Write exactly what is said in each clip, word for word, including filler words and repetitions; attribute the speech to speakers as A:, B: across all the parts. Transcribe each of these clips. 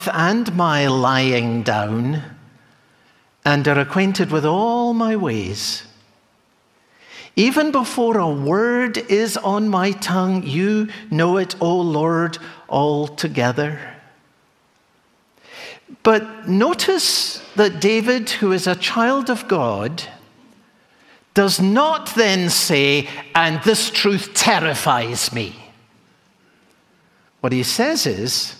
A: and my lying down, and are acquainted with all my ways. Even before a word is on my tongue, you know it, O Lord, altogether. But notice that David, who is a child of God, does not then say, and this truth terrifies me. What he says is,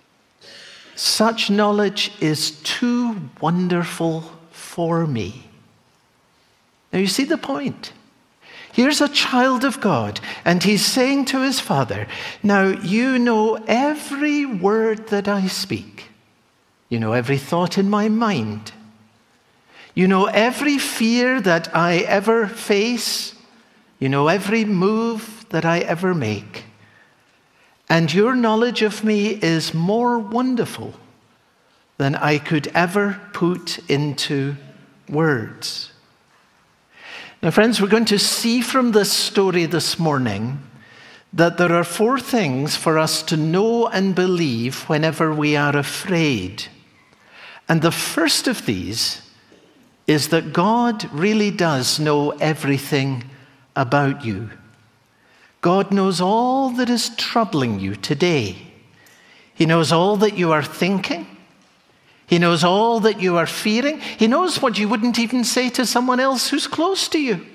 A: such knowledge is too wonderful for me. Now you see the point. Here's a child of God, and he's saying to his father, now you know every word that I speak. You know every thought in my mind. You know every fear that I ever face. You know every move that I ever make. And your knowledge of me is more wonderful than I could ever put into words. Now, friends, we're going to see from this story this morning that there are four things for us to know and believe whenever we are afraid. And the first of these is that God really does know everything about you. God knows all that is troubling you today. He knows all that you are thinking. He knows all that you are fearing. He knows what you wouldn't even say to someone else who's close to you.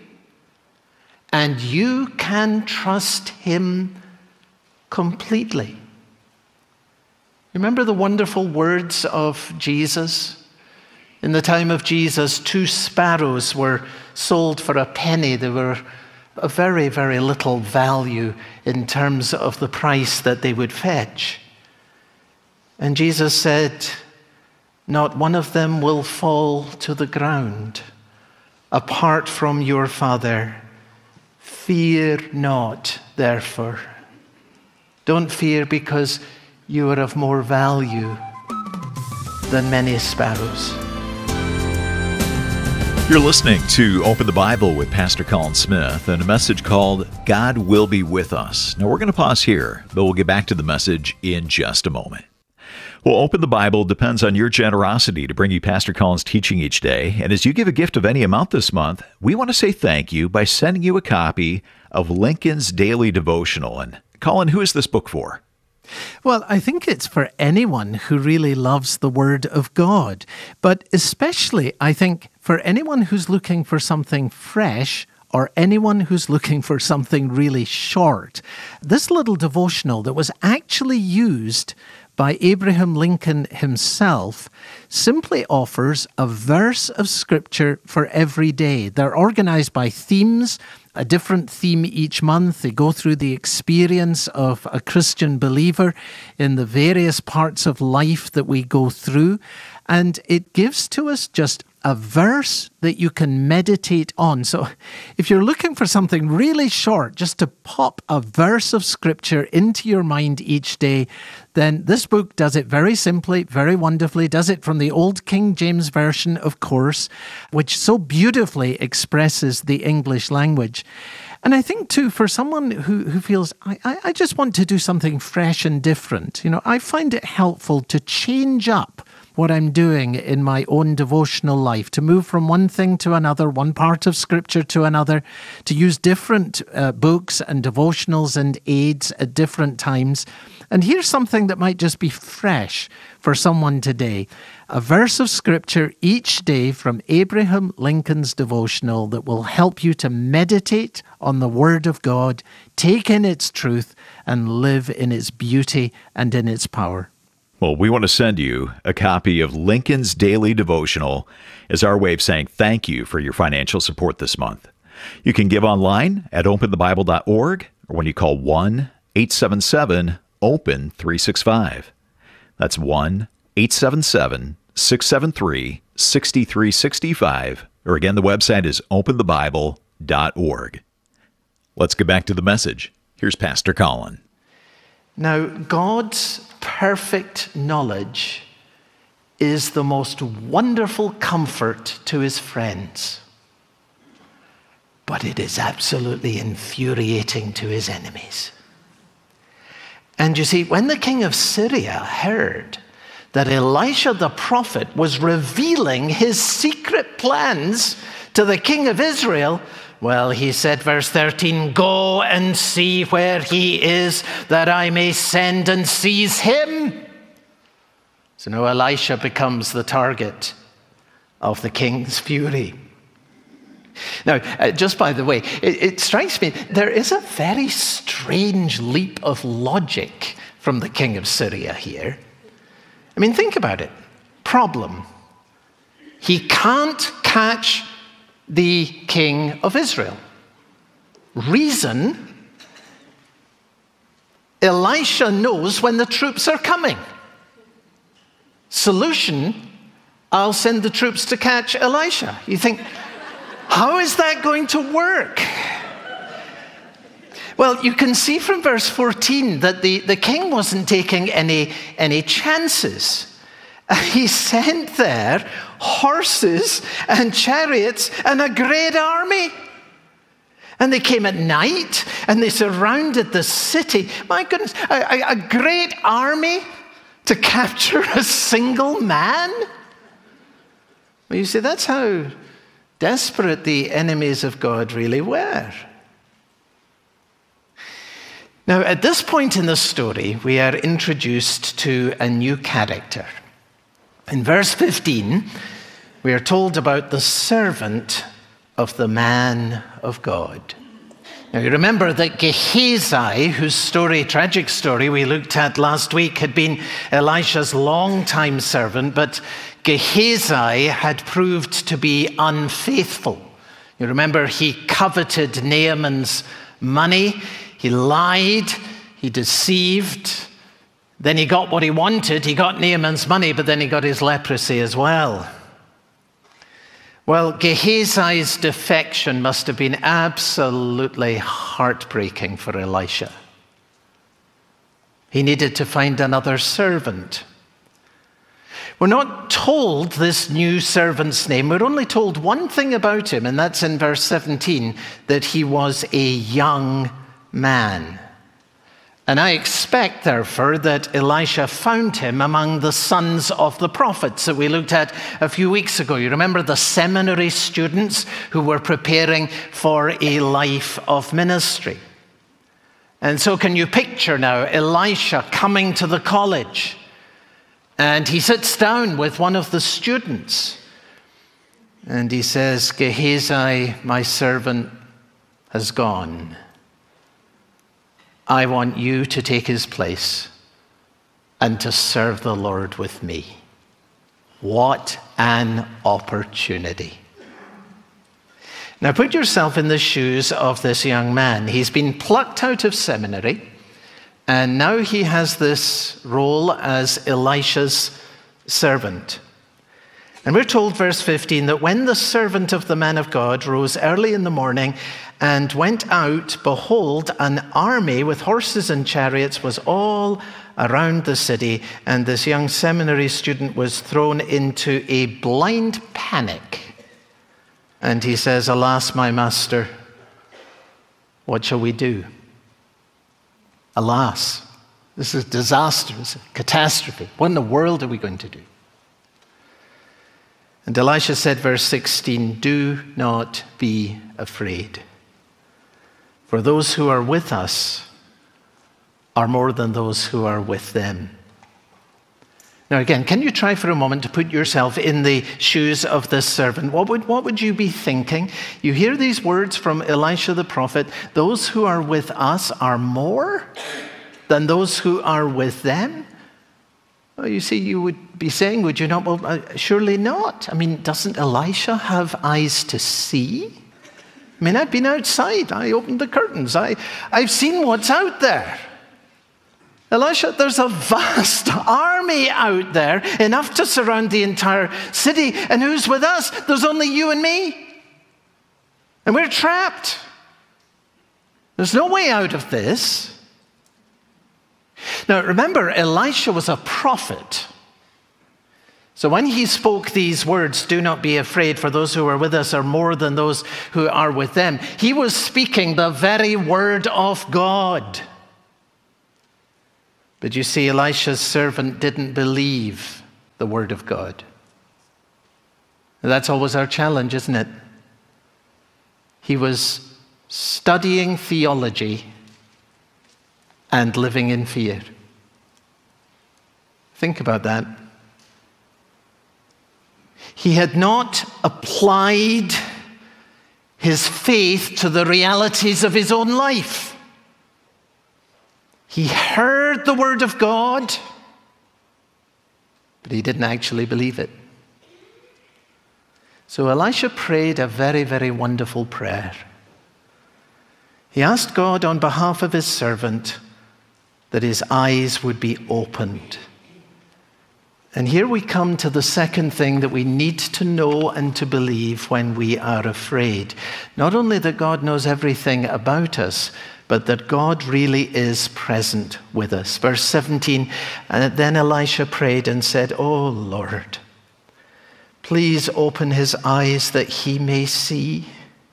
A: And you can trust him completely. Remember the wonderful words of Jesus? In the time of Jesus, two sparrows were sold for a penny. They were a very, very little value in terms of the price that they would fetch. And Jesus said, not one of them will fall to the ground apart from your Father. Fear not, therefore. Don't fear, because you are of more value than many sparrows.
B: You're listening to Open the Bible with Pastor Colin Smith and a message called God Will Be With Us. Now we're going to pause here, but we'll get back to the message in just a moment. Well, Open the Bible depends on your generosity to bring you Pastor Colin's teaching each day. And as you give a gift of any amount this month, we want to say thank you by sending you a copy of Lincoln's Daily Devotional. And Colin, who is this book for?
A: Well, I think it's for anyone who really loves the Word of God. But especially, I think, for anyone who's looking for something fresh, or anyone who's looking for something really short. This little devotional that was actually used by Abraham Lincoln himself simply offers a verse of Scripture for every day. They're organized by themes, a different theme each month. They go through the experience of a Christian believer in the various parts of life that we go through. And it gives to us just a verse that you can meditate on. So if you're looking for something really short, just to pop a verse of Scripture into your mind each day, then this book does it very simply, very wonderfully, does it from the Old King James Version, of course, which so beautifully expresses the English language. And I think, too, for someone who, who feels, I, I just want to do something fresh and different, you know, I find it helpful to change up what I'm doing in my own devotional life, to move from one thing to another, one part of Scripture to another, to use different uh, books and devotionals and aids at different times. And here's something that might just be fresh for someone today. A verse of Scripture each day from Abraham Lincoln's devotional that will help you to meditate on the Word of God, take in its truth, and live in its beauty and in its power.
B: Well, we want to send you a copy of Lincoln's Daily Devotional as our way of saying thank you for your financial support this month. You can give online at open the bible dot org or when you call one eight seven seven open three six five. That's one eight seven seven six seven three six three six five. Or again, the website is open the bible dot org. Let's get back to the message. Here's Pastor Colin.
A: Now, God's perfect knowledge is the most wonderful comfort to his friends. But it is absolutely infuriating to his enemies. And you see, when the king of Syria heard that Elisha the prophet was revealing his secret plans to the king of Israel, well, he said, verse thirteen, "Go and see where he is, that I may send and seize him." So now Elisha becomes the target of the king's fury. Now, uh, just by the way, it, it strikes me, there is a very strange leap of logic from the king of Syria here. I mean, think about it. Problem. He can't catch the king of Israel. Reason. Elisha knows when the troops are coming. Solution. I'll send the troops to catch Elisha. You think, how is that going to work? Well, you can see from verse fourteen that the, the king wasn't taking any, any chances. He sent there horses and chariots and a great army. And they came at night and they surrounded the city. My goodness, a, a, a great army to capture a single man? Well, you see, that's how desperate the enemies of God really were. Now, at this point in the story, we are introduced to a new character. In verse fifteen, we are told about the servant of the man of God. Now, you remember that Gehazi, whose story, tragic story we looked at last week, had been Elisha's longtime servant, but Gehazi had proved to be unfaithful. You remember he coveted Naaman's money, he lied, he deceived. Then he got what he wanted. He got Naaman's money, but then he got his leprosy as well. Well, Gehazi's defection must have been absolutely heartbreaking for Elisha. He needed to find another servant. We're not told this new servant's name. We're only told one thing about him, and that's in verse seventeen, that he was a young man. And I expect, therefore, that Elisha found him among the sons of the prophets that we looked at a few weeks ago. You remember the seminary students who were preparing for a life of ministry. And so can you picture now Elisha coming to the college, and he sits down with one of the students, and he says, "Gehazi, my servant, has gone. I want you to take his place and to serve the Lord with me." What an opportunity. Now put yourself in the shoes of this young man. He's been plucked out of seminary, and now he has this role as Elisha's servant. And we're told, verse fifteen, that when the servant of the man of God rose early in the morning and went out, behold, an army with horses and chariots was all around the city, and this young seminary student was thrown into a blind panic. And he says, "Alas, my master, what shall we do?" Alas, this is disastrous, catastrophe. What in the world are we going to do? And Elisha said, verse sixteen, "Do not be afraid. For those who are with us are more than those who are with them." Now again, can you try for a moment to put yourself in the shoes of this servant? What would, what would you be thinking? You hear these words from Elisha the prophet, "Those who are with us are more than those who are with them." Well, you see, you would be saying, would you not? Well, uh, surely not. I mean, doesn't Elisha have eyes to see? I mean, I've been outside. I opened the curtains. I, I've seen what's out there. Elisha, there's a vast army out there, enough to surround the entire city. And who's with us? There's only you and me. And we're trapped. There's no way out of this. Now, remember, Elisha was a prophet. So when he spoke these words, "Do not be afraid, for those who are with us are more than those who are with them," he was speaking the very word of God. But you see, Elisha's servant didn't believe the Word of God. That's always our challenge, isn't it? He was studying theology and living in fear. Think about that. He had not applied his faith to the realities of his own life. He heard the Word of God, but he didn't actually believe it. So Elisha prayed a very, very wonderful prayer. He asked God on behalf of his servant that his eyes would be opened. And here we come to the second thing that we need to know and to believe when we are afraid. Not only that God knows everything about us, but that God really is present with us. Verse seventeen, and then Elisha prayed and said, "Oh Lord, please open his eyes that he may see."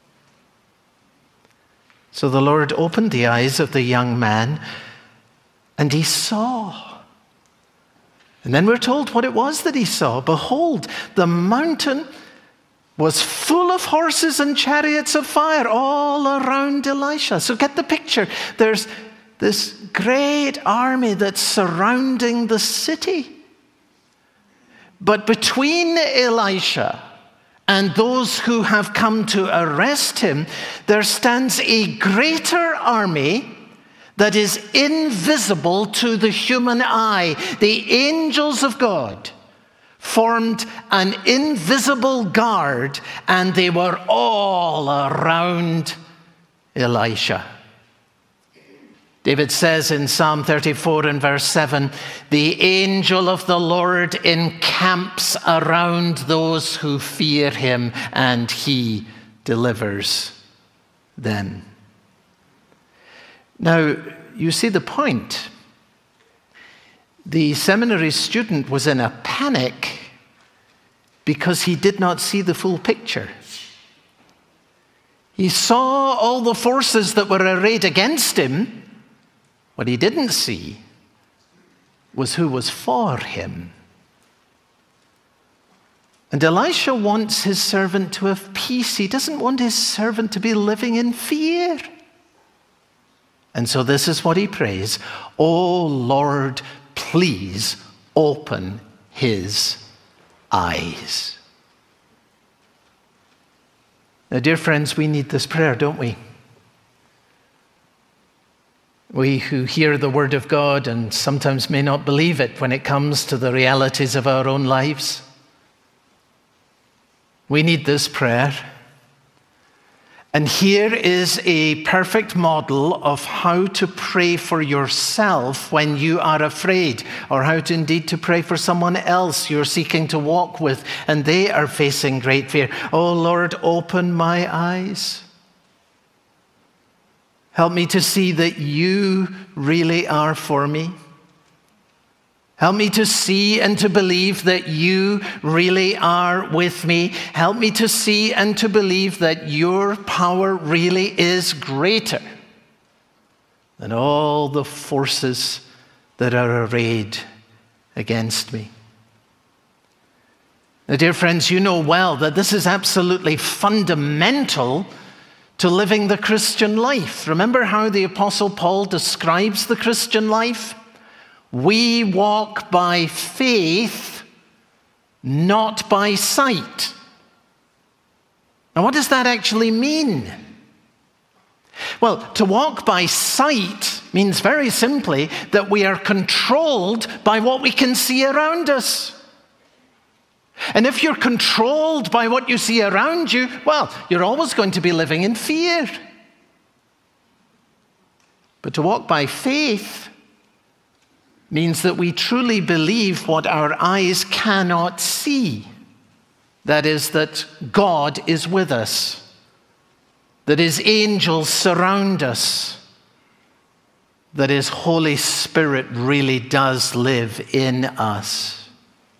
A: So the Lord opened the eyes of the young man, and he saw. And then we're told what it was that he saw. Behold, the mountain was full of horses and chariots of fire all around Elisha. So get the picture. There's this great army that's surrounding the city. But between Elisha and those who have come to arrest him, there stands a greater army that is invisible to the human eye. The angels of God formed an invisible guard, and they were all around Elisha. David says in Psalm thirty-four and verse seven, "The angel of the Lord encamps around those who fear him, and he delivers them." Now, you see the point. The seminary student was in a panic because he did not see the full picture. He saw all the forces that were arrayed against him. What he didn't see was who was for him. And Elisha wants his servant to have peace. He doesn't want his servant to be living in fear. And so this is what he prays: "Oh Lord, please open his eyes." Now, dear friends, we need this prayer, don't we? We who hear the Word of God and sometimes may not believe it when it comes to the realities of our own lives. We need this prayer. And here is a perfect model of how to pray for yourself when you are afraid, or how to indeed to pray for someone else you're seeking to walk with and they are facing great fear. "Oh Lord, open my eyes. Help me to see that you really are for me. Help me to see and to believe that you really are with me. Help me to see and to believe that your power really is greater than all the forces that are arrayed against me." Now, dear friends, you know well that this is absolutely fundamental to living the Christian life. Remember how the Apostle Paul describes the Christian life? We walk by faith, not by sight. Now, what does that actually mean? Well, to walk by sight means very simply that we are controlled by what we can see around us. And if you're controlled by what you see around you, well, you're always going to be living in fear. But to walk by faith means that we truly believe what our eyes cannot see. That is, that God is with us, that his angels surround us, that his Holy Spirit really does live in us.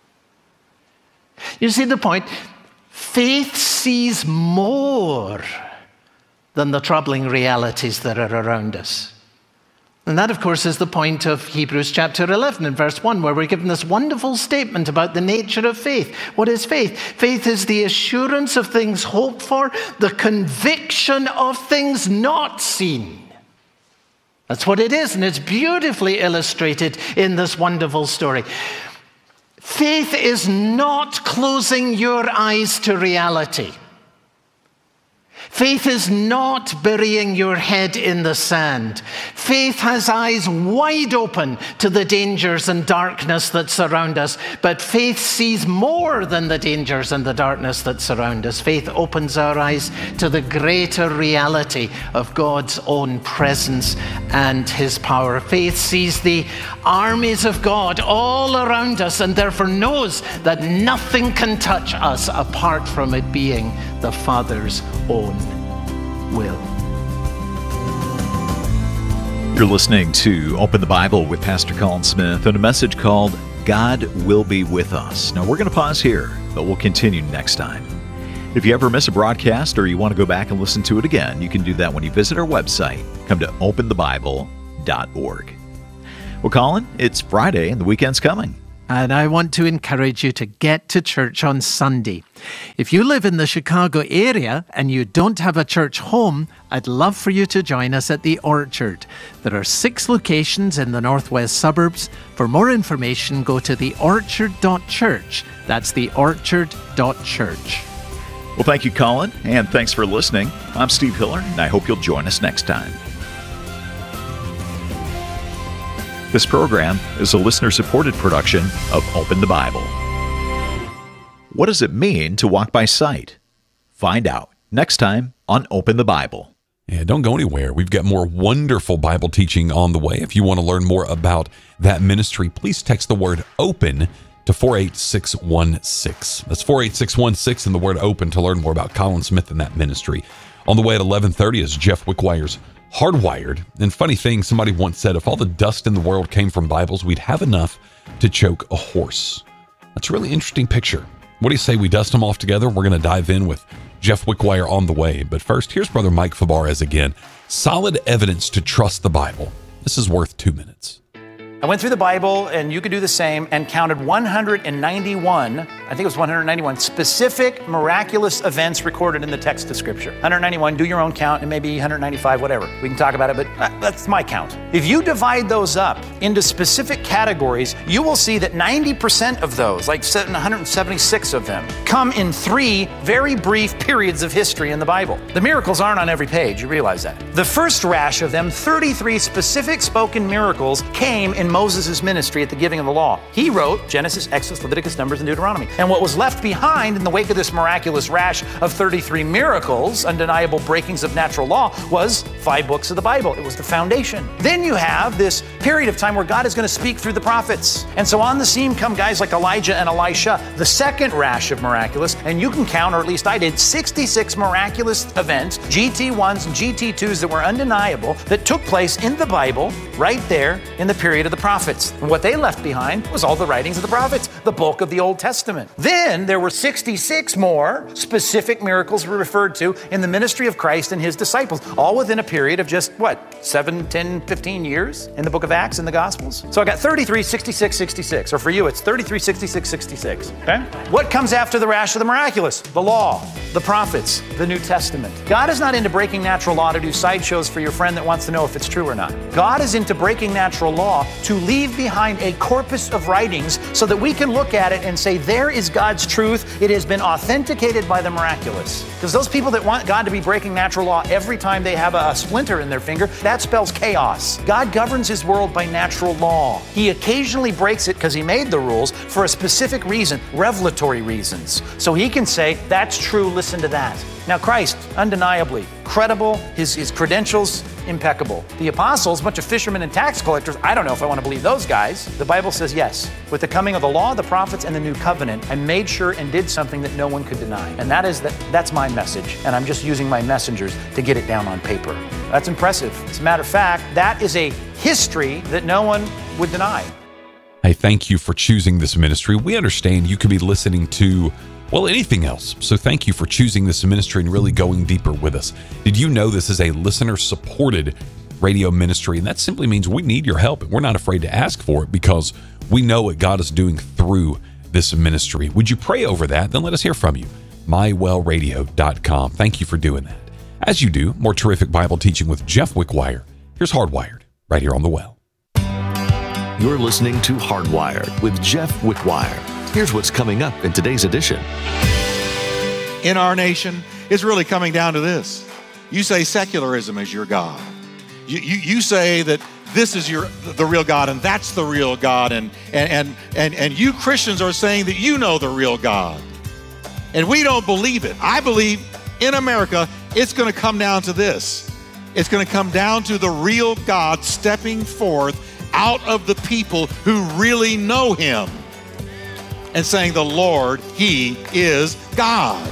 A: You see the point? Faith sees more than the troubling realities that are around us. And that, of course, is the point of Hebrews chapter eleven and verse one, where we're given this wonderful statement about the nature of faith. What is faith? Faith is the assurance of things hoped for, the conviction of things not seen. That's what it is, and it's beautifully illustrated in this wonderful story. Faith is not closing your eyes to reality. Faith is not burying your head in the sand. Faith has eyes wide open to the dangers and darkness that surround us, but faith sees more than the dangers and the darkness that surround us. Faith opens our eyes to the greater reality of God's own presence and his power. Faith sees the armies of God all around us and therefore knows that nothing can touch us apart from it being the Father's own will.
B: You're listening to Open the Bible with Pastor Colin Smith and a message called God Will Be With Us. Now, we're going to pause here, but we'll continue next time. If you ever miss a broadcast or you want to go back and listen to it again, you can do that when you visit our website. Come to open the bible dot org. Well, Colin, it's Friday and the weekend's coming.
A: And I want to encourage you to get to church on Sunday. If you live in the Chicago area and you don't have a church home, I'd love for you to join us at the Orchard. There are six locations in the northwest suburbs. For more information, go to the orchard dot church. That's the orchard dot church.
B: Well, thank you, Colin, and thanks for listening. I'm Steve Hiller, and I hope you'll join us next time. This program is a listener-supported production of Open the Bible. What does it mean to walk by sight? Find out next time on Open the Bible.
C: Yeah, don't go anywhere. We've got more wonderful Bible teaching on the way. If you want to learn more about that ministry, please text the word OPEN to four eight six one six. That's four eight six one six and the word OPEN to learn more about Colin Smith and that ministry. On the way at eleven thirty is Jeff Wickwire's Hardwired. And funny thing, somebody once said, if all the dust in the world came from Bibles, we'd have enough to choke a horse. That's a really interesting picture. What do you say we dust them off together? We're going to dive in with Jeff Wickwire on the way. But first, here's Brother Mike Fabarez again. Solid evidence to trust the Bible. This is worth two minutes.
D: I went through the Bible, and you could do the same, and counted one hundred ninety-one, I think it was one hundred ninety-one, specific miraculous events recorded in the text of Scripture. one hundred ninety-one, do your own count, and maybe one hundred ninety-five, whatever. We can talk about it, but that's my count. If you divide those up into specific categories, you will see that ninety percent of those, like one hundred seventy-six of them, come in three very brief periods of history in the Bible. The miracles aren't on every page, you realize that. The first rash of them, thirty-three specific spoken miracles, came in Moses' ministry at the giving of the law. He wrote Genesis, Exodus, Leviticus, Numbers, and Deuteronomy. And what was left behind in the wake of this miraculous rash of thirty-three miracles, undeniable breakings of natural law, was five books of the Bible. It was the foundation. Then you have this period of time where God is going to speak through the prophets. And so on the scene come guys like Elijah and Elisha, the second rash of miraculous, and you can count, or at least I did, sixty-six miraculous events, G T ones and G T twos that were undeniable, that took place in the Bible, right there in the period of the prophets. And what they left behind was all the writings of the prophets, the bulk of the Old Testament. Then there were sixty-six more specific miracles referred to in the ministry of Christ and his disciples, all within a period of just, what, seven, ten, fifteen years in the book of Acts and the Gospels? So I got thirty-three, sixty-six, sixty-six. Or for you, it's thirty-three, sixty-six, sixty-six. Okay? What comes after the rash of the miraculous? The law, the prophets, the New Testament. God is not into breaking natural law to do sideshows for your friend that wants to know if it's true or not. God is into breaking natural law to leave behind a corpus of writings so that we can look at it and say, there is God's truth. It has been authenticated by the miraculous. Because those people that want God to be breaking natural law every time they have a, a splinter in their finger, that spells chaos. God governs his world by natural law. He occasionally breaks it because he made the rules for a specific reason, revelatory reasons. So he can say, that's true, listen to that. Now Christ, undeniably credible, his, his credentials, impeccable. The apostles, a bunch of fishermen and tax collectors, I don't know if I want to believe those guys. The Bible says yes. With the coming of the law, the prophets, and the new covenant, I made sure and did something that no one could deny. And that is that that's my message. And I'm just using my messengers to get it down on paper. That's impressive. As a matter of fact, that is a history that no one would deny.
C: Hey, thank you for choosing this ministry. We understand you could be listening to, well, anything else. So thank you for choosing this ministry and really going deeper with us. Did you know this is a listener-supported radio ministry. And that simply means we need your help, and we're not afraid to ask for it because we know what God is doing through this ministry. Would you pray over that? Then let us hear from you. my well radio dot com. Thank you for doing that. As you do, more terrific Bible teaching with Jeff Wickwire. Here's Hardwired, right here on The Well.
E: You're listening to Hardwired with Jeff Wickwire. Here's what's coming up in today's edition.
F: In our nation, it's really coming down to this. You say secularism is your God. You, you, you say that this is your the real God and that's the real God. And, and, and, and, and you Christians are saying that you know the real God. And we don't believe it. I believe in America, it's going to come down to this. It's going to come down to the real God stepping forth out of the people who really know him and saying, the Lord, he is God.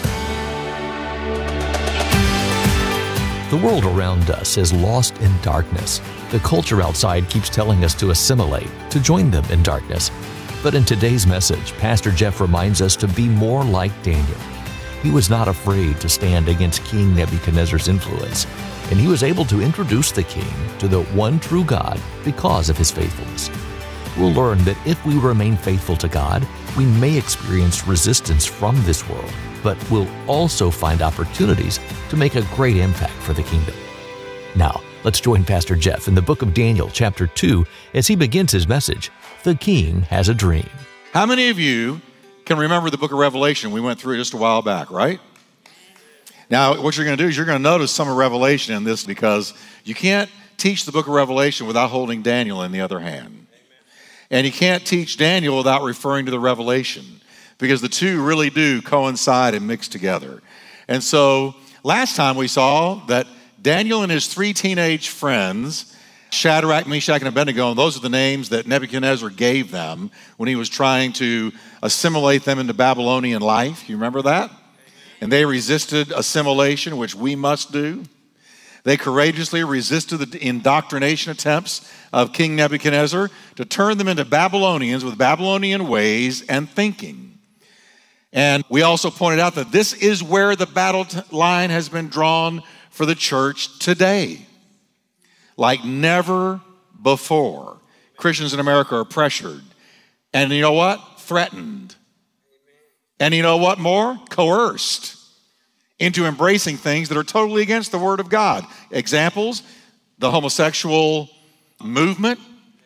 G: The world around us is lost in darkness. The culture outside keeps telling us to assimilate, to join them in darkness. But in today's message, Pastor Jeff reminds us to be more like Daniel. He was not afraid to stand against King Nebuchadnezzar's influence, and he was able to introduce the king to the one true God because of his faithfulness. We'll learn that if we remain faithful to God, we may experience resistance from this world, but we'll also find opportunities to make a great impact for the kingdom. Now, let's join Pastor Jeff in the book of Daniel, chapter two, as he begins his message, The King Has a Dream.
F: How many of you can remember the book of Revelation? We went through it just a while back, right? Now, what you're going to do is you're going to notice some of Revelation in this because you can't teach the book of Revelation without holding Daniel in the other hand. And you can't teach Daniel without referring to the Revelation because the two really do coincide and mix together. And so last time we saw that Daniel and his three teenage friends, Shadrach, Meshach, and Abednego, and those are the names that Nebuchadnezzar gave them when he was trying to assimilate them into Babylonian life. You remember that? And they resisted assimilation, which we must do. They courageously resisted the indoctrination attempts of King Nebuchadnezzar to turn them into Babylonians with Babylonian ways and thinking. And we also pointed out that this is where the battle line has been drawn for the church today. Like never before, Christians in America are pressured. And you know what? Threatened. And you know what more? Coerced into embracing things that are totally against the Word of God. Examples, the homosexual movement,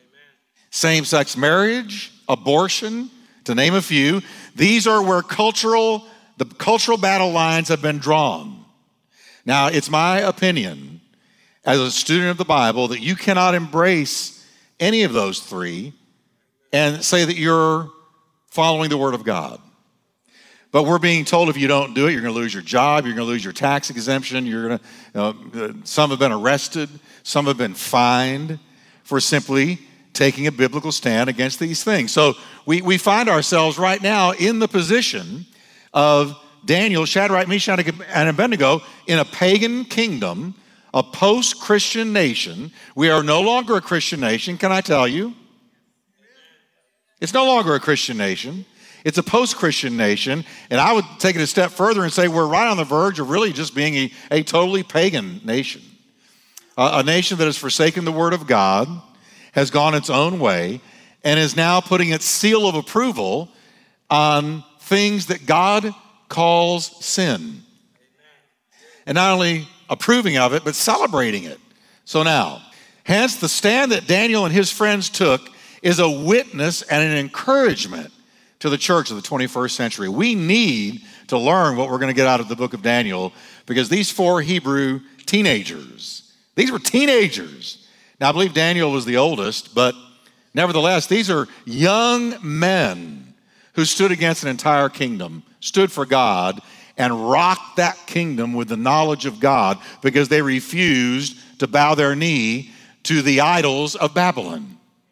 F: same-sex marriage, abortion, to name a few. These are where cultural, the cultural battle lines have been drawn. Now, it's my opinion as a student of the Bible that you cannot embrace any of those three and say that you're following the Word of God. But we're being told if you don't do it, you're going to lose your job, you're going to lose your tax exemption, you're going to, you know, some have been arrested, some have been fined for simply taking a biblical stand against these things. So we, we find ourselves right now in the position of Daniel, Shadrach, Meshach, and Abednego in a pagan kingdom, a post-Christian nation. We are no longer a Christian nation, can I tell you? It's no longer a Christian nation. It's a post-Christian nation, and I would take it a step further and say we're right on the verge of really just being a, a totally pagan nation. Uh, a nation that has forsaken the Word of God, has gone its own way, and is now putting its seal of approval on things that God calls sin. And not only approving of it, but celebrating it. So now, hence the stand that Daniel and his friends took is a witness and an encouragement to the church of the twenty-first century. We need to learn what we're going to get out of the book of Daniel because these four Hebrew teenagers, these were teenagers. Now, I believe Daniel was the oldest, but nevertheless, these are young men who stood against an entire kingdom, stood for God, and rocked that kingdom with the knowledge of God because they refused to bow their knee to the idols of Babylon.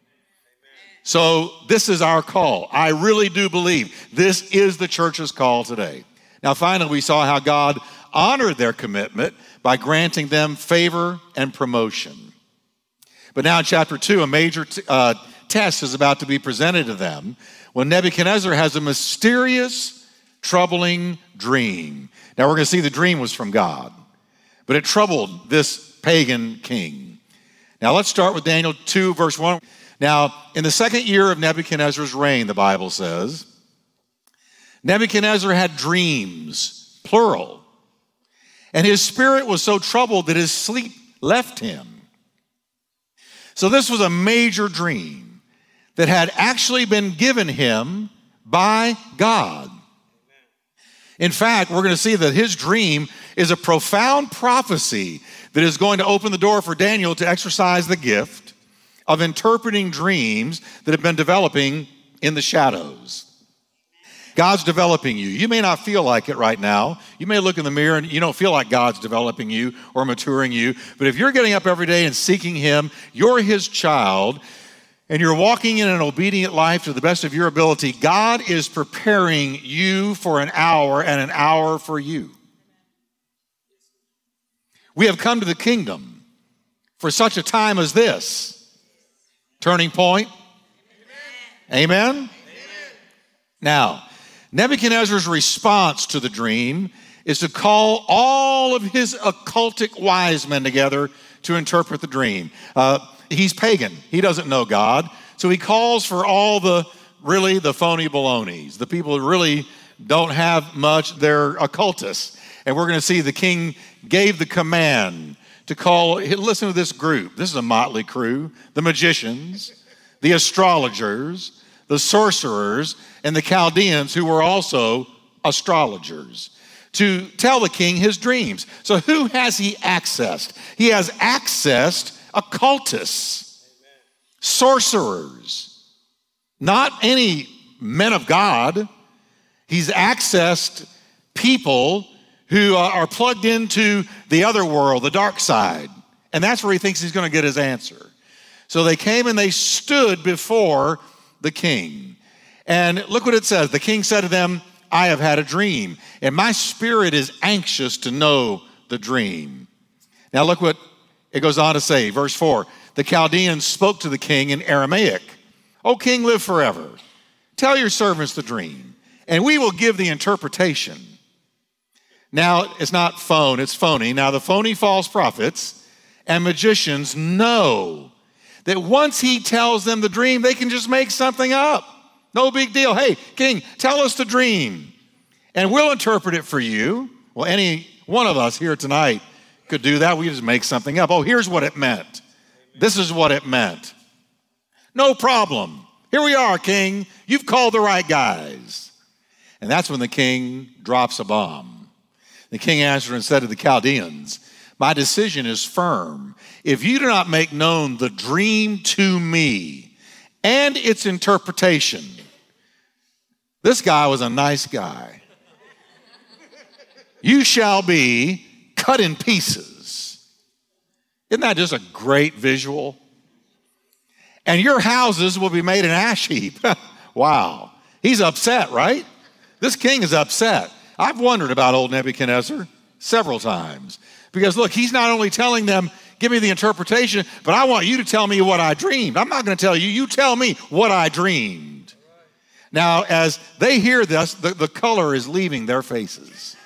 F: So this is our call. I really do believe this is the church's call today. Now, finally, we saw how God honored their commitment by granting them favor and promotion. But now in chapter two, a major t- uh, test is about to be presented to them when Nebuchadnezzar has a mysterious, troubling dream. Now, we're going to see the dream was from God, but it troubled this pagan king. Now let's start with Daniel two, verse one. Now, in the second year of Nebuchadnezzar's reign, the Bible says, Nebuchadnezzar had dreams, plural, and his spirit was so troubled that his sleep left him. So this was a major dream that had actually been given him by God. In fact, we're going to see that his dream is a profound prophecy that is going to open the door for Daniel to exercise the gift of interpreting dreams that have been developing in the shadows. God's developing you. You may not feel like it right now. You may look in the mirror and you don't feel like God's developing you or maturing you. But if you're getting up every day and seeking him, you're his child, and you're walking in an obedient life to the best of your ability, God is preparing you for an hour and an hour for you. We have come to the kingdom for such a time as this. Turning point. Amen? Amen? Now, Nebuchadnezzar's response to the dream is to call all of his occultic wise men together to interpret the dream. Uh, he's pagan. He doesn't know God. So he calls for all the, really, the phony balonies, the people who really don't have much. They're occultists. And we're going to see the king gave the command to call, listen to this group. This is a motley crew. The magicians, the astrologers, the sorcerers, and the Chaldeans, who were also astrologers, to tell the king his dreams. So who has he accessed? He has accessed occultists, sorcerers, not any men of God. He's accessed people who are plugged into the other world, the dark side. And that's where he thinks he's going to get his answer. So they came and they stood before the king. And look what it says. The king said to them, I have had a dream, and my spirit is anxious to know the dream. Now look what it goes on to say, verse four. The Chaldeans spoke to the king in Aramaic. O king, live forever. Tell your servants the dream, and we will give the interpretation. Now, it's not phone, it's phony. Now, the phony false prophets and magicians know that once he tells them the dream, they can just make something up. No big deal. Hey, king, tell us the dream, and we'll interpret it for you. Well, any one of us here tonight could do that. We just make something up. Oh, here's what it meant. This is what it meant. No problem. Here we are, king. You've called the right guys. And that's when the king drops a bomb. The king answered and said to the Chaldeans, my decision is firm. If you do not make known the dream to me and its interpretation. This guy was a nice guy. You shall be cut in pieces. Isn't that just a great visual? And your houses will be made an ash heap. Wow. He's upset, right? This king is upset. I've wondered about old Nebuchadnezzar several times. Because look, he's not only telling them, give me the interpretation, but I want you to tell me what I dreamed. I'm not going to tell you. You tell me what I dreamed. Now, as they hear this, the, the color is leaving their faces.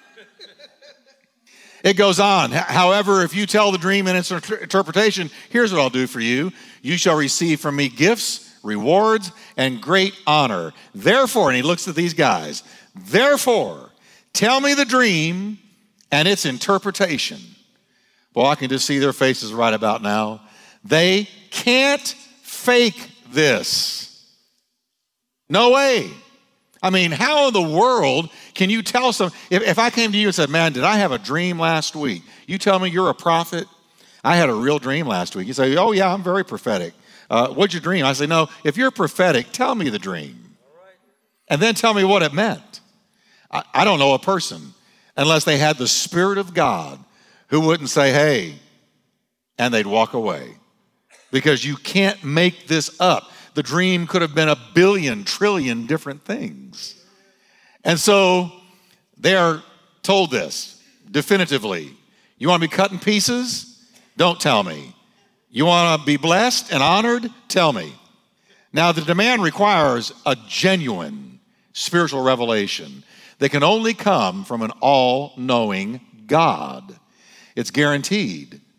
F: It goes on. However, if you tell the dream and its interpretation, here's what I'll do for you. You shall receive from me gifts, rewards, and great honor. Therefore, and he looks at these guys, therefore, tell me the dream and its interpretation. Well, I can just see their faces right about now. They can't fake this. No way. I mean, how in the world can you tell some, if, if I came to you and said, man, did I have a dream last week? You tell me you're a prophet? I had a real dream last week. You say, oh yeah, I'm very prophetic. Uh, what'd you dream? I say, no, if you're prophetic, tell me the dream. And then tell me what it meant. I, I don't know a person unless they had the Spirit of God who wouldn't say, hey, and they'd walk away. Because you can't make this up. The dream could have been a billion, trillion different things. And so they are told this definitively. You want to be cut in pieces? Don't tell me. You want to be blessed and honored? Tell me. Now, the demand requires a genuine spiritual revelation that can only come from an all-knowing God. It's guaranteed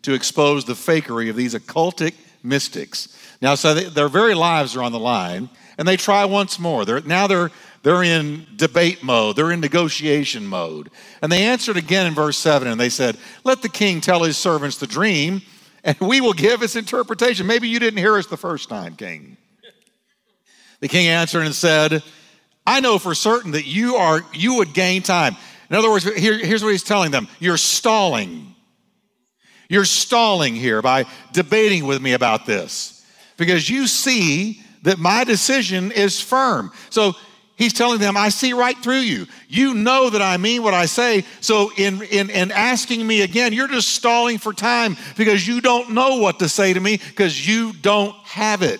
F: to expose the fakery of these occultic mystics. Now, so they, their very lives are on the line, and they try once more. They're, now they're, they're in debate mode. They're in negotiation mode. And they answered again in verse seven, and they said, let the king tell his servants the dream, and we will give its interpretation. Maybe you didn't hear us the first time, king. The king answered and said, I know for certain that you are you would gain time. In other words, here, here's what he's telling them. You're stalling. You're stalling here by debating with me about this because you see that my decision is firm. So he's telling them, I see right through you. You know that I mean what I say. So in, in, in asking me again, you're just stalling for time because you don't know what to say to me because you don't have it.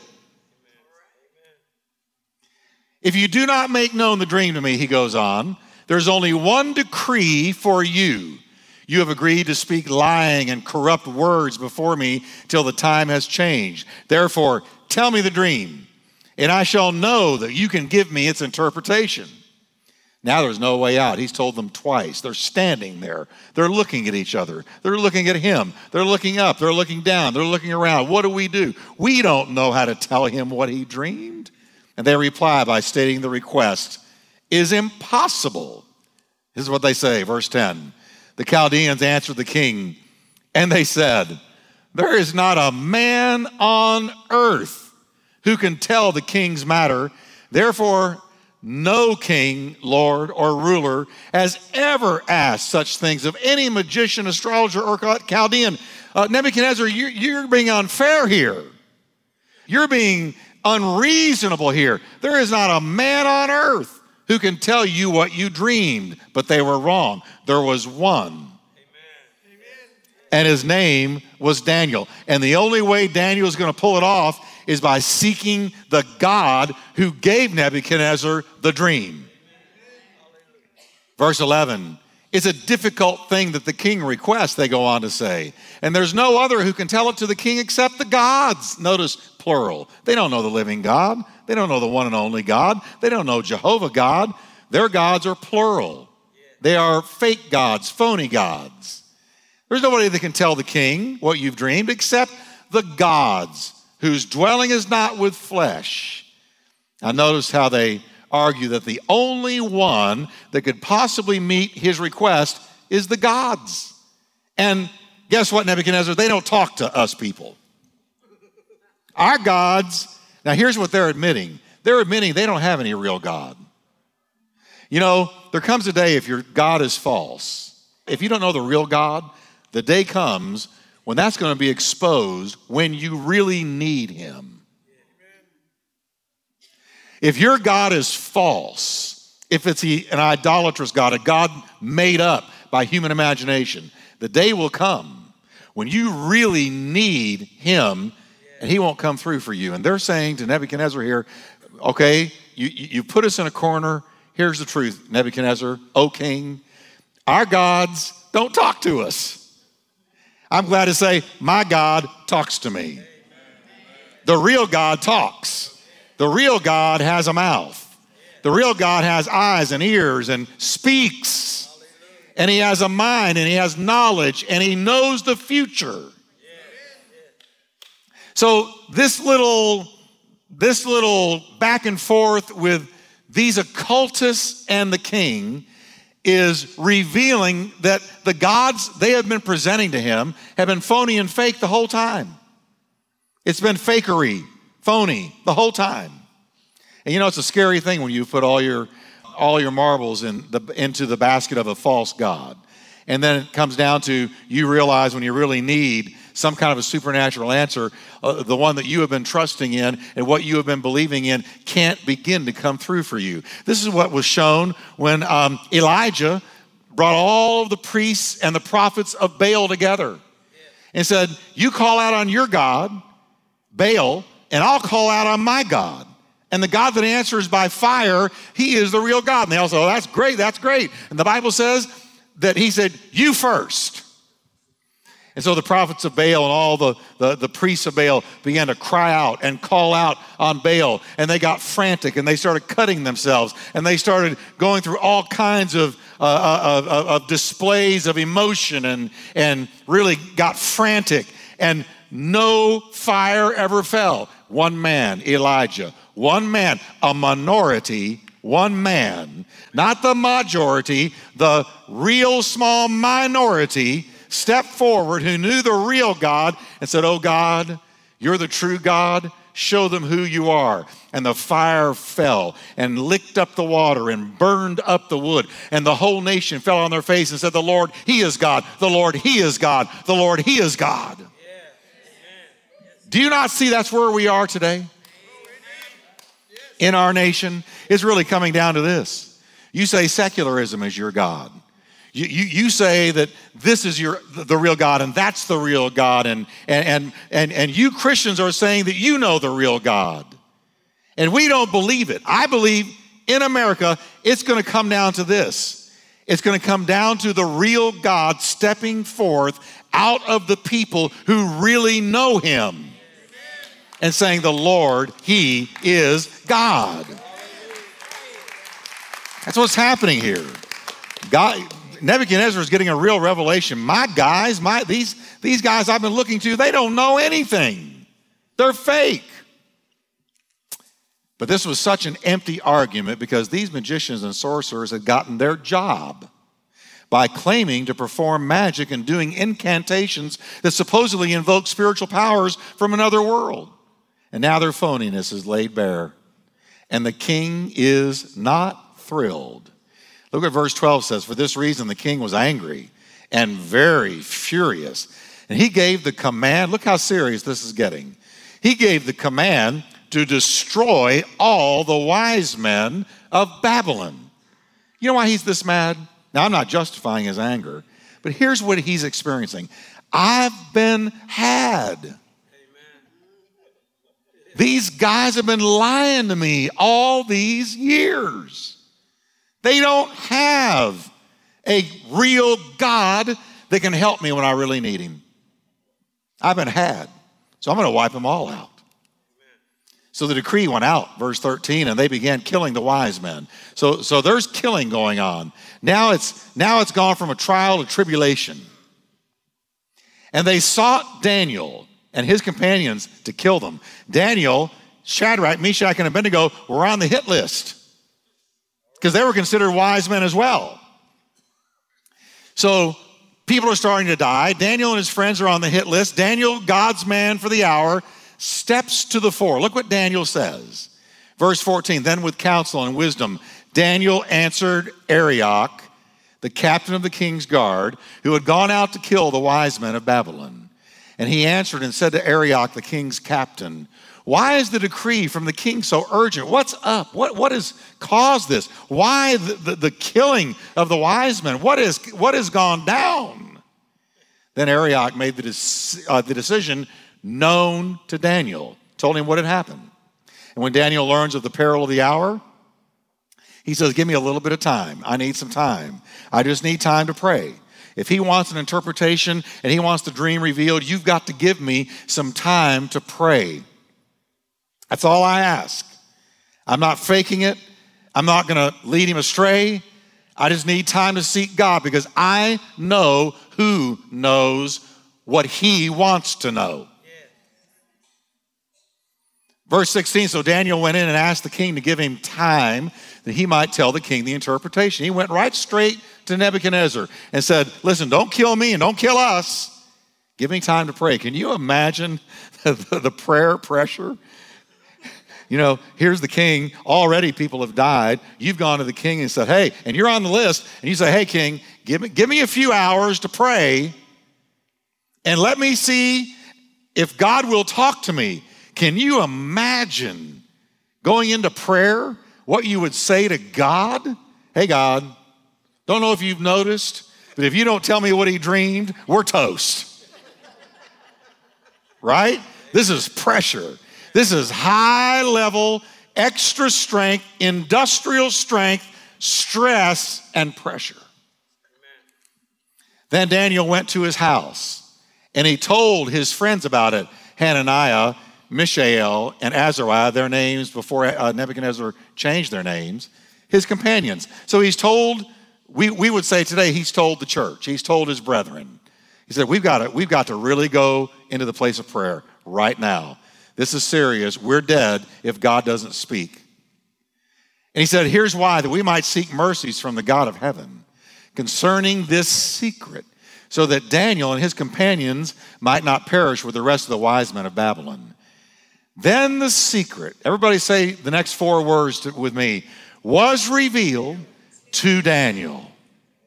F: If you do not make known the dream to me, he goes on, there's only one decree for you. You have agreed to speak lying and corrupt words before me till the time has changed. Therefore, tell me the dream, and I shall know that you can give me its interpretation. Now there's no way out. He's told them twice. They're standing there. They're looking at each other. They're looking at him. They're looking up. They're looking down. They're looking around. What do we do? We don't know how to tell him what he dreamed. And they reply by stating the request is impossible. This is what they say, verse ten. The Chaldeans answered the king, and they said, there is not a man on earth who can tell the king's matter. Therefore, no king, lord, or ruler has ever asked such things of any magician, astrologer, or Chaldean. Uh, Nebuchadnezzar, you're, you're being unfair here. You're being unreasonable here. There is not a man on earth who can tell you what you dreamed, but they were wrong. There was one. Amen. And his name was Daniel. And the only way Daniel is going to pull it off is by seeking the God who gave Nebuchadnezzar the dream. Verse eleven, it's a difficult thing that the king requests, they go on to say. And there's no other who can tell it to the king except the gods. Notice plural. They don't know the living God. They don't know the one and only God. They don't know Jehovah God. Their gods are plural. They are fake gods, phony gods. There's nobody that can tell the king what you've dreamed except the gods whose dwelling is not with flesh. Now notice how they argue that the only one that could possibly meet his request is the gods. And guess what, Nebuchadnezzar? They don't talk to us people. Our gods, now here's what they're admitting. They're admitting they don't have any real God. You know, there comes a day if your God is false, if you don't know the real God, the day comes when that's going to be exposed when you really need him. If your God is false, if it's an idolatrous God, a God made up by human imagination, the day will come when you really need him and he won't come through for you. And they're saying to Nebuchadnezzar here, okay, you, you put us in a corner. Here's the truth, Nebuchadnezzar, O king, our gods don't talk to us. I'm glad to say my God talks to me. The real God talks. The real God has a mouth. The real God has eyes and ears and speaks. And he has a mind and he has knowledge and he knows the future. So this little, this little back and forth with these occultists and the king is revealing that the gods they have been presenting to him have been phony and fake the whole time. It's been fakery, phony the whole time. And you know, it's a scary thing when you put all your all your marbles in the, into the basket of a false god. And then it comes down to you realize when you really need some kind of a supernatural answer, uh, the one that you have been trusting in and what you have been believing in can't begin to come through for you. This is what was shown when um, Elijah brought all of the priests and the prophets of Baal together and said, you call out on your God, Baal, and I'll call out on my God. And the God that answers by fire, he is the real God. And they all say, oh, that's great, that's great. And the Bible says that he said, you first. And so the prophets of Baal and all the, the, the priests of Baal began to cry out and call out on Baal. And they got frantic and they started cutting themselves. And they started going through all kinds of, uh, of, of displays of emotion and, and really got frantic. And no fire ever fell. One man, Elijah, one man, a minority, one man, not the majority, the real small minority stepped forward who knew the real God and said, oh God, you're the true God. Show them who you are. And the fire fell and licked up the water and burned up the wood. And the whole nation fell on their face and said, the Lord, he is God. The Lord, he is God. The Lord, he is God. Do you not see that's where we are today? In our nation, it's really coming down to this. You say secularism is your God. You, you, you say that this is your the real God and that's the real God. And, and, and, and you Christians are saying that you know the real God. And we don't believe it. I believe in America, it's going to come down to this. It's going to come down to the real God stepping forth out of the people who really know him and saying, the Lord, he is God. That's what's happening here. God, Nebuchadnezzar is getting a real revelation. My guys, my these, these guys I've been looking to, they don't know anything. They're fake. But this was such an empty argument because these magicians and sorcerers had gotten their job by claiming to perform magic and doing incantations that supposedly invoke spiritual powers from another world. And now their phoniness is laid bare. And the king is not thrilled. Look what verse twelve says. For this reason, the king was angry and very furious. And he gave the command. Look how serious this is getting. He gave the command to destroy all the wise men of Babylon. You know why he's this mad? Now, I'm not justifying his anger, but here's what he's experiencing. I've been had. These guys have been lying to me all these years. They don't have a real God that can help me when I really need him. I've been had, so I'm going to wipe them all out. So the decree went out, verse thirteen, and they began killing the wise men. So, so there's killing going on. Now it's, now it's gone from a trial to tribulation. And they sought Daniel and his companions to kill them. Daniel, Shadrach, Meshach, and Abednego were on the hit list because they were considered wise men as well. So people are starting to die. Daniel and his friends are on the hit list. Daniel, God's man for the hour, steps to the fore. Look what Daniel says. Verse fourteen, then with counsel and wisdom, Daniel answered Arioch, the captain of the king's guard, who had gone out to kill the wise men of Babylon. And he answered and said to Arioch, the king's captain, why is the decree from the king so urgent? What's up? What, what has caused this? Why the, the, the killing of the wise men? What, is, what has gone down? Then Arioch made the, de- uh, the decision known to Daniel, told him what had happened. And when Daniel learns of the peril of the hour, he says, give me a little bit of time. I need some time. I just need time to pray. If he wants an interpretation and he wants the dream revealed, you've got to give me some time to pray. That's all I ask. I'm not faking it. I'm not going to lead him astray. I just need time to seek God because I know who knows what he wants to know. Verse sixteen, so Daniel went in and asked the king to give him time that he might tell the king the interpretation. He went right straight to Nebuchadnezzar and said, listen, don't kill me and don't kill us. Give me time to pray. Can you imagine the, the prayer pressure? You know, here's the king. Already people have died. You've gone to the king and said, hey, and you're on the list. And you say, hey, king, give me, give me a few hours to pray and let me see if God will talk to me. Can you imagine going into prayer, what you would say to God? Hey, God, don't know if you've noticed, but if you don't tell me what he dreamed, we're toast. Right? This is pressure. This is high level, extra strength, industrial strength, stress, and pressure. Then Daniel went to his house and he told his friends about it. Hananiah, Mishael, and Azariah, their names before uh, Nebuchadnezzar changed their names, his companions. So he's told we, we would say today, he's told the church, he's told his brethren. He said, we've got to, we've got to really go into the place of prayer right now. This is serious. We're dead if God doesn't speak. And he said, here's why, that we might seek mercies from the God of heaven concerning this secret, so that Daniel and his companions might not perish with the rest of the wise men of Babylon. Then the secret, everybody say the next four words to, with me, was revealed to Daniel. Amen.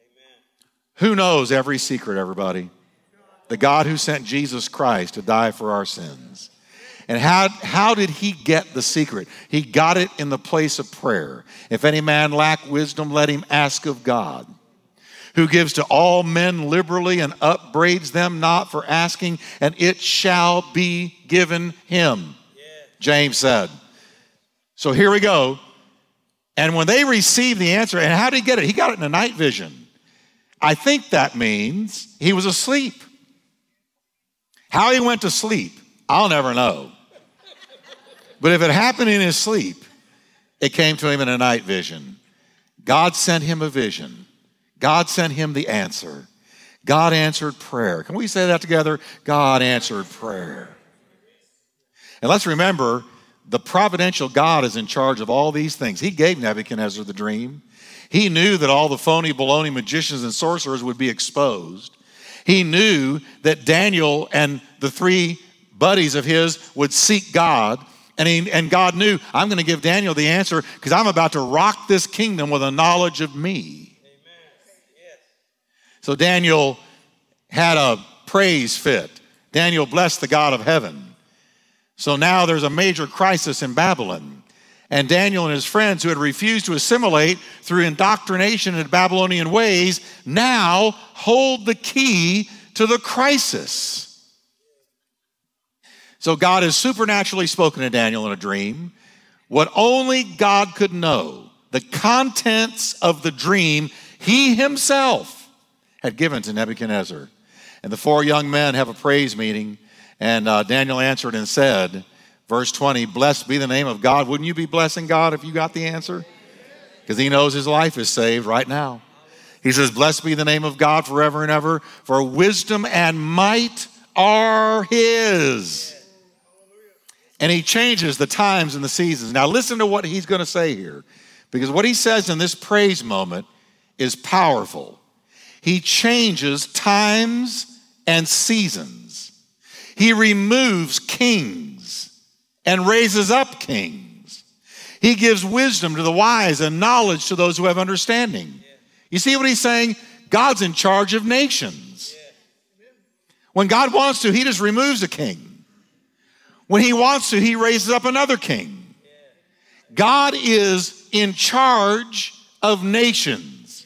F: Who knows every secret, everybody? The God who sent Jesus Christ to die for our sins. And how, how did he get the secret? He got it in the place of prayer. If any man lack wisdom, let him ask of God, who gives to all men liberally and upbraids them not for asking, and it shall be given him. James said. So here we go. And when they received the answer, and how did he get it? He got it in a night vision. I think that means he was asleep. How he went to sleep, I'll never know. But if it happened in his sleep, it came to him in a night vision. God sent him a vision. God sent him the answer. God answered prayer. Can we say that together? God answered prayer. And let's remember, the providential God is in charge of all these things. He gave Nebuchadnezzar the dream. He knew that all the phony, baloney magicians and sorcerers would be exposed. He knew that Daniel and the three buddies of his would seek God. And, he, and God knew, I'm going to give Daniel the answer because I'm about to rock this kingdom with a knowledge of me. Amen. So Daniel had a praise fit. Daniel blessed the God of heaven. So now there's a major crisis in Babylon. And Daniel and his friends who had refused to assimilate through indoctrination in Babylonian ways now hold the key to the crisis. So God has supernaturally spoken to Daniel in a dream. What only God could know, the contents of the dream he himself had given to Nebuchadnezzar. And the four young men have a praise meeting. And uh, Daniel answered and said, verse twenty, blessed be the name of God. Wouldn't you be blessing God if you got the answer? Because he knows his life is saved right now. He says, blessed be the name of God forever and ever, for wisdom and might are his. And he changes the times and the seasons. Now listen to what he's going to say here, because what he says in this praise moment is powerful. He changes times and seasons. He removes kings and raises up kings. He gives wisdom to the wise and knowledge to those who have understanding. You see what he's saying? God's in charge of nations. When God wants to, he just removes a king. When he wants to, he raises up another king. God is in charge of nations.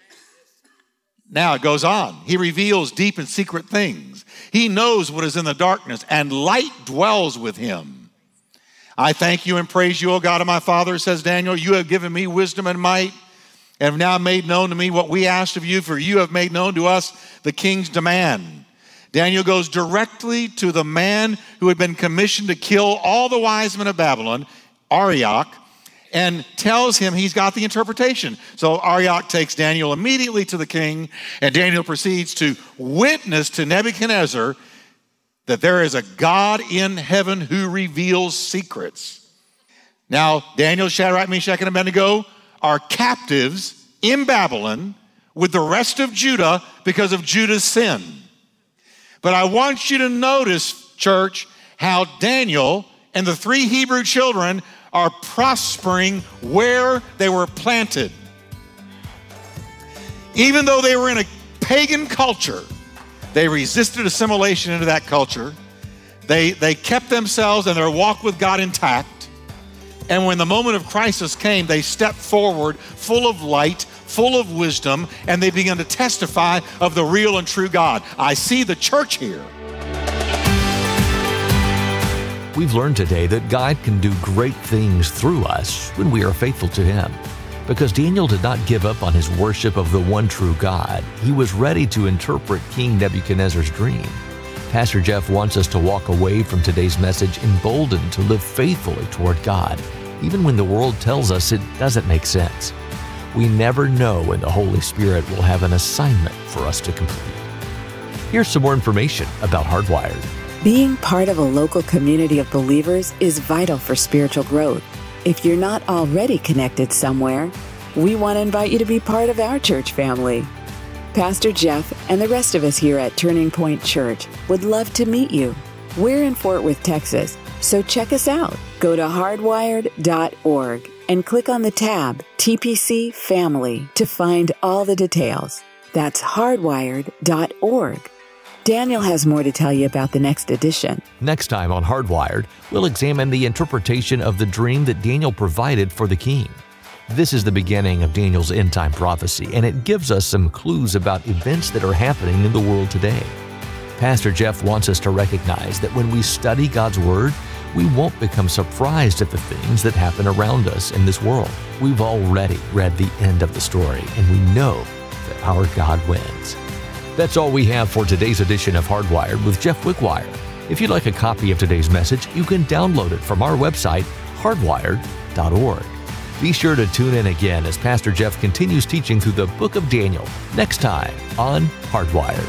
F: Now it goes on. He reveals deep and secret things. He knows what is in the darkness, and light dwells with him. I thank you and praise you, O God of my father, says Daniel. You have given me wisdom and might, and have now made known to me what we asked of you, for you have made known to us the king's demand. Daniel goes directly to the man who had been commissioned to kill all the wise men of Babylon, Arioch, and tells him he's got the interpretation. So Arioch takes Daniel immediately to the king, and Daniel proceeds to witness to Nebuchadnezzar that there is a God in heaven who reveals secrets. Now, Daniel, Shadrach, Meshach, and Abednego are captives in Babylon with the rest of Judah because of Judah's sin. But I want you to notice, church, how Daniel and the three Hebrew children are prospering where they were planted. Even though they were in a pagan culture, they resisted assimilation into that culture. They, they kept themselves and their walk with God intact. And when the moment of crisis came, they stepped forward full of light, full of wisdom, and they began to testify of the real and true God. I see the church here.
G: We've learned today that God can do great things through us when we are faithful to Him. Because Daniel did not give up on his worship of the one true God, he was ready to interpret King Nebuchadnezzar's dream. Pastor Jeff wants us to walk away from today's message emboldened to live faithfully toward God, even when the world tells us it doesn't make sense. We never know when the Holy Spirit will have an assignment for us to complete. Here's some more information about Hardwired.
H: Being part of a local community of believers is vital for spiritual growth. If you're not already connected somewhere, we want to invite you to be part of our church family. Pastor Jeff and the rest of us here at Turning Point Church would love to meet you. We're in Fort Worth, Texas, so check us out. Go to hardwired dot org and click on the tab T P C Family to find all the details. That's hardwired dot org. Daniel has more to tell you about the next edition.
G: Next time on Hardwired, we'll examine the interpretation of the dream that Daniel provided for the king. This is the beginning of Daniel's end-time prophecy, and it gives us some clues about events that are happening in the world today. Pastor Jeff wants us to recognize that when we study God's Word, we won't become surprised at the things that happen around us in this world. We've already read the end of the story, and we know that our God wins. That's all we have for today's edition of Hardwired with Jeff Wickwire. If you'd like a copy of today's message, you can download it from our website, hardwired dot org. Be sure to tune in again as Pastor Jeff continues teaching through the book of Daniel next time on Hardwired.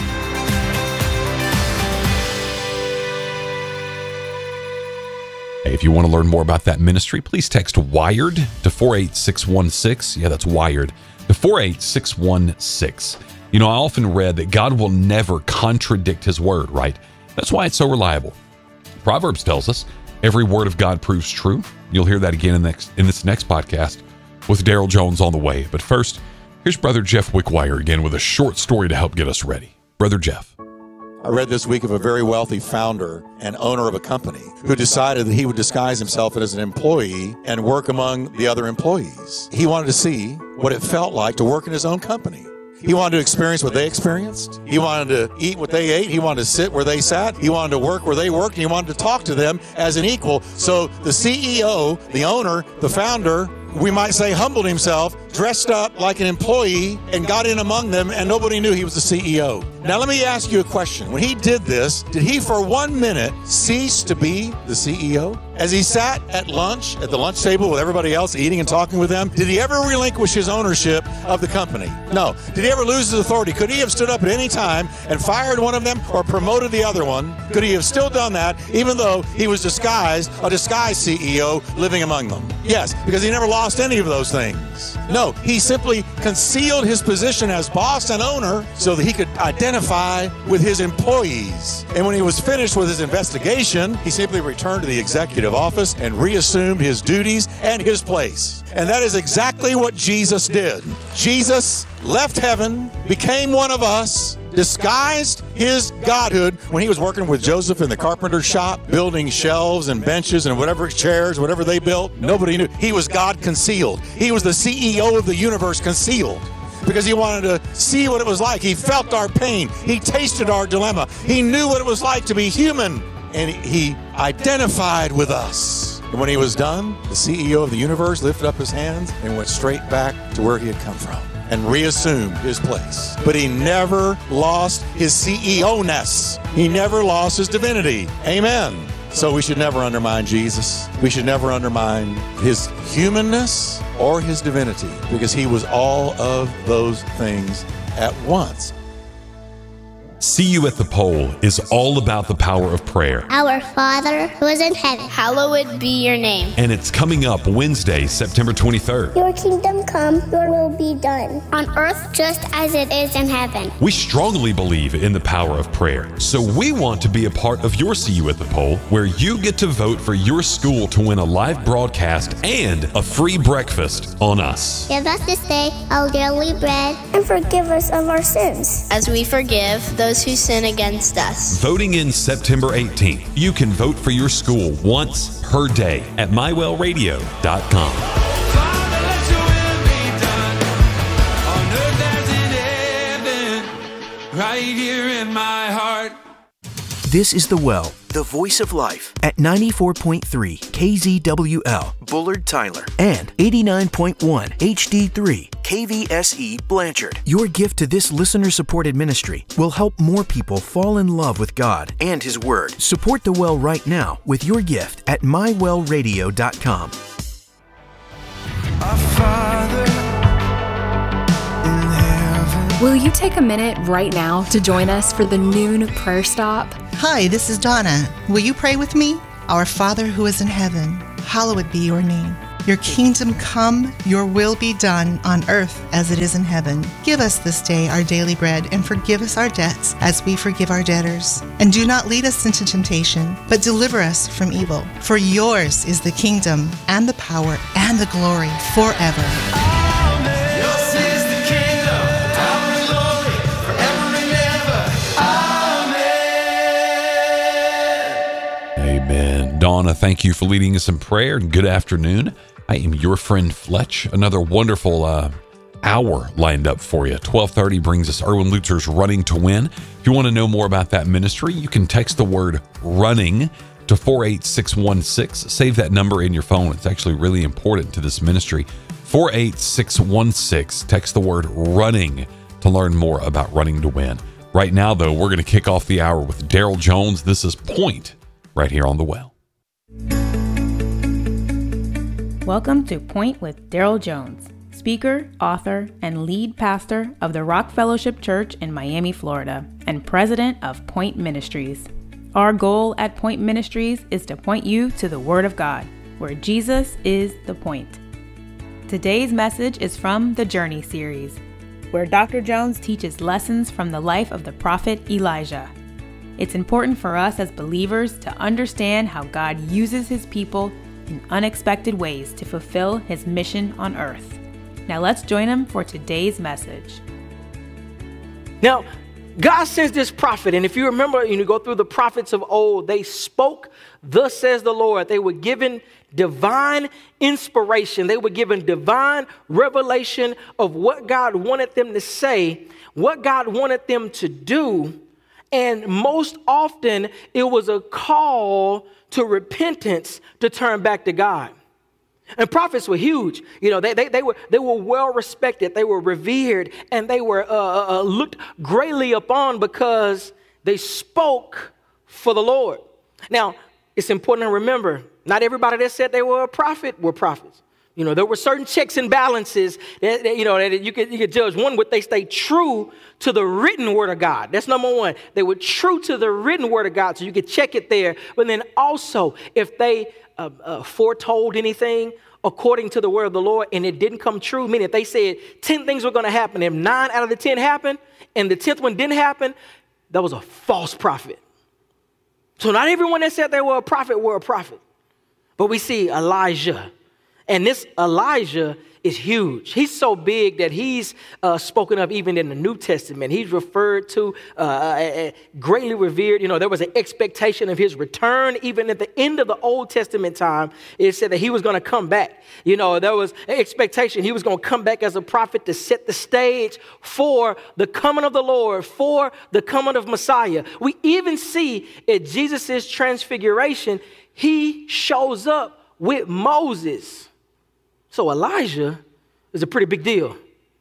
C: If you want to learn more about that ministry, please text WIRED to four eight six one six. Yeah, that's WIRED to four eight six one six. You know, I often read that God will never contradict his word, right? That's why it's so reliable. Proverbs tells us every word of God proves true. You'll hear that again in, next, in this next podcast with Daryl Jones on the way. But first, here's Brother Jeff Wickwire again with a short story to help get us ready. Brother Jeff.
I: I read this week of a very wealthy founder and owner of a company who decided that he would disguise himself as an employee and work among the other employees. He wanted to see what it felt like to work in his own company. He wanted to experience what they experienced. He wanted to eat what they ate. He wanted to sit where they sat. He wanted to work where they worked. And he wanted to talk to them as an equal. So the C E O, the owner, the founder, we might say humbled himself, dressed up like an employee, and got in among them, and nobody knew he was the C E O. Now let me ask you a question. When he did this, did he for one minute cease to be the C E O? As he sat at lunch, at the lunch table with everybody else eating and talking with them, did he ever relinquish his ownership of the company? No. Did he ever lose his authority? Could he have stood up at any time and fired one of them or promoted the other one? Could he have still done that even though he was disguised, a disguised C E O living among them? Yes, because he never lost any of those things. No, he simply concealed his position as boss and owner so that he could identify with his employees. And when he was finished with his investigation, he simply returned to the executive office and reassumed his duties and his place. And that is exactly what Jesus did. Jesus left heaven, became one of us, disguised his godhood when he was working with Joseph in the carpenter shop, building shelves and benches and whatever chairs, whatever they built. Nobody knew. He was God concealed. He was the C E O of the universe concealed because he wanted to see what it was like. He felt our pain. He tasted our dilemma. He knew what it was like to be human, and he identified with us. And when he was done, the C E O of the universe lifted up his hands and went straight back to where he had come from and reassumed his place. But he never lost his C E O-ness. He never lost his divinity. Amen. So we should never undermine Jesus. We should never undermine his humanness or his divinity, because he was all of those things at once.
C: See You at the Pole is all about the power of prayer.
J: Our Father who is in heaven, hallowed be your name.
C: And it's coming up Wednesday, September twenty-third.
J: Your kingdom come, your will be done, on earth just as it is in heaven.
C: We strongly believe in the power of prayer, so we want to be a part of your See You at the Pole, where you get to vote for your school to win a live broadcast and a free breakfast on us.
J: Give us this day our daily bread, and forgive us of our sins, as we forgive those who sin against us.
C: Voting in September eighteenth. You can vote for your school once per day at my well radio dot com.
K: Father, let your will be done on earth as in heaven, right here in my heart.
L: This is The Well, the voice of life, at ninety-four point three K Z W L, Bullard, Tyler, and eighty-nine point one H D three K V S E, Blanchard. Your gift to this listener-supported ministry will help more people fall in love with God and His Word. Support The Well right now with your gift at my well radio dot com.
K: Our Father
M: Will you take a minute right now to join us for the noon prayer stop?
N: Hi, this is Donna. Will you pray with me? Our Father who is in heaven, hallowed be your name. Your kingdom come, your will be done on earth as it is in heaven. Give us this day our daily bread and forgive us our debts as we forgive our debtors. And do not lead us into temptation, but deliver us from evil. For yours is the kingdom and the power and the glory forever.
C: Donna, thank you for leading us in prayer, and good afternoon. I am your friend Fletch. Another wonderful uh, hour lined up for you. twelve thirty brings us Erwin Lutzer's Running to Win. If you want to know more about that ministry, you can text the word running to four eight six one six. Save that number in your phone. It's actually really important to this ministry. four eight six one six. Text the word running to learn more about Running to Win. Right now, though, we're going to kick off the hour with Daryl Jones. This is Point right here on The Well.
O: Welcome to Point with Daryl Jones, speaker, author, and lead pastor of the Rock Fellowship Church in Miami, Florida, and president of Point Ministries. Our goal at Point Ministries is to point you to the Word of God, where Jesus is the point. Today's message is from the Journey series, where Doctor Jones teaches lessons from the life of the prophet Elijah. It's important for us as believers to understand how God uses his people in unexpected ways to fulfill his mission on earth. Now let's join him for today's message.
P: Now, God sends this prophet, and if you remember, you know, go through the prophets of old, they spoke, thus says the Lord. They were given divine inspiration. They were given divine revelation of what God wanted them to say, what God wanted them to do. And most often, it was a call to repentance, to turn back to God. And prophets were huge. You know, they, they, they were they were well respected. They were revered, and they were uh, uh, looked greatly upon because they spoke for the Lord. Now, it's important to remember, not everybody that said they were a prophet were prophets. You know, there were certain checks and balances that, that you know, that you could, you could judge. One, would they stay true to the written word of God? That's number one. They were true to the written word of God, so you could check it there. But then also, if they uh, uh, foretold anything according to the word of the Lord and it didn't come true, meaning if they said ten things were going to happen, if nine out of the ten happened and the tenth one didn't happen, that was a false prophet. So not everyone that said they were a prophet were a prophet. But we see Elijah. And this Elijah is huge. He's so big that he's uh, spoken of even in the New Testament. He's referred to, uh, uh, greatly revered. You know, there was an expectation of his return. Even at the end of the Old Testament time, it said that he was going to come back. You know, there was an expectation he was going to come back as a prophet to set the stage for the coming of the Lord, for the coming of Messiah. We even see at Jesus' transfiguration, he shows up with Moses. So Elijah is a pretty big deal.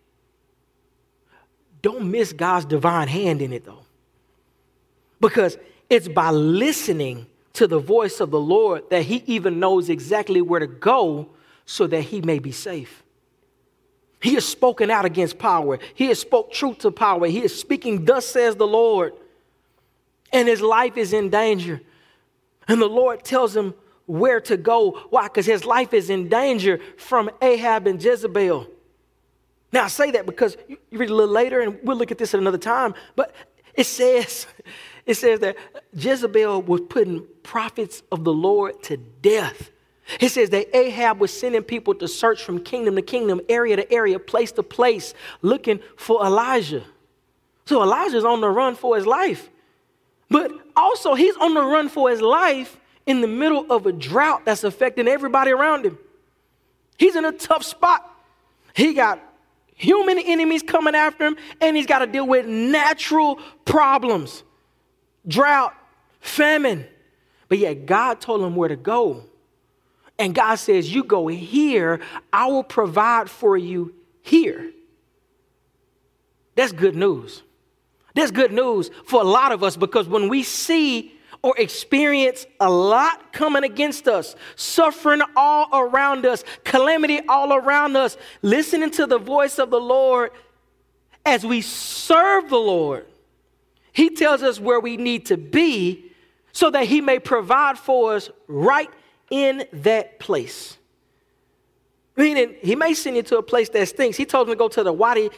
P: Don't miss God's divine hand in it, though. Because it's by listening to the voice of the Lord that he even knows exactly where to go so that he may be safe. He has spoken out against power. He has spoke truth to power. He is speaking, thus says the Lord. And his life is in danger. And the Lord tells him where to go. Why? Because his life is in danger from Ahab and Jezebel. Now, I say that because you read a little later, and we'll look at this at another time, but it says, it says that Jezebel was putting prophets of the Lord to death. It says that Ahab was sending people to search from kingdom to kingdom, area to area, place to place, looking for Elijah. So Elijah's on the run for his life. But also, he's on the run for his life in the middle of a drought that's affecting everybody around him. He's in a tough spot. He got human enemies coming after him, and he's got to deal with natural problems, drought, famine. But yet God told him where to go. And God says, you go here, I will provide for you here. That's good news. That's good news for a lot of us, because when we see or experience a lot coming against us, suffering all around us, calamity all around us, listening to the voice of the Lord as we serve the Lord, he tells us where we need to be so that he may provide for us right in that place. Meaning, he may send you to a place that stinks. He told him to go to the Wadi